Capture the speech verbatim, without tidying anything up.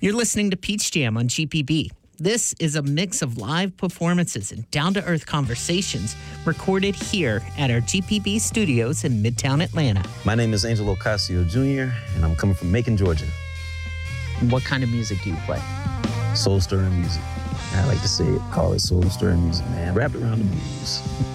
You're listening to Peach Jam on G P B. This is a mix of live performances and down-to-earth conversations recorded here at our G P B studios in Midtown Atlanta. My name is Angel Ocasio Junior, and I'm coming from Macon, Georgia. What kind of music do you play? Soul stirring music. I like to say it, call it soul stirring music, man. Wrapped around the blues.